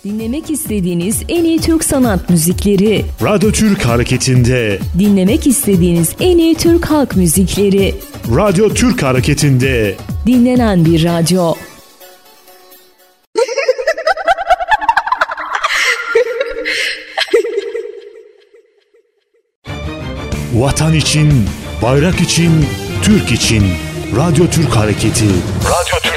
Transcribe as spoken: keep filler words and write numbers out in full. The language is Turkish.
Dinlemek istediğiniz en iyi Türk sanat müzikleri. Radyo Türk Hareketi'nde. Dinlemek istediğiniz en iyi Türk halk müzikleri. Radyo Türk Hareketi'nde. Dinlenen bir radyo. Vatan için, bayrak için, Türk için. Radyo Türk Hareketi. Radyo Türk